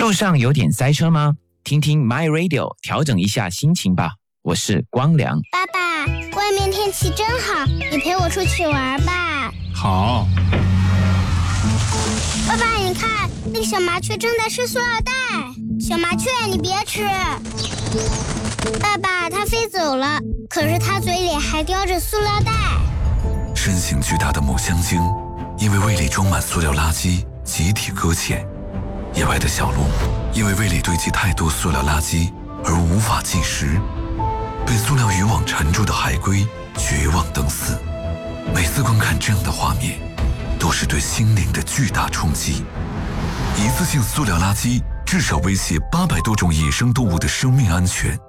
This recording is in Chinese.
路上有点塞车吗？听听 My Radio 调整一下心情吧。我是光良。 爸爸，外面天气真好，你陪我出去玩吧。 好。 爸爸，你看，那个小麻雀正在吃塑料袋。小麻雀，你别吃。爸爸，它飞走了，可是它嘴里还叼着塑料袋。 身形巨大的母香鲸，因为胃里装满塑料垃圾，集体搁浅。野外的小鹿，因为胃里堆积太多塑料垃圾而无法进食。被塑料渔网缠住的海龟绝望等死。每次观看这样的画面，都是对心灵的巨大冲击。一次性塑料垃圾至少威胁800多种野生动物的生命安全。